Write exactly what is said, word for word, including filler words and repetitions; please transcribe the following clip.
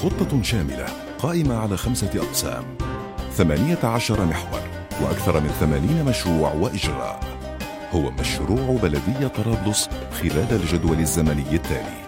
خطة شاملة قائمة على خمسة أقسام، ثمانية عشر محور، وأكثر من ثمانين مشروع وإجراء. هو مشروع بلدية طرابلس خلال الجدول الزمني التالي: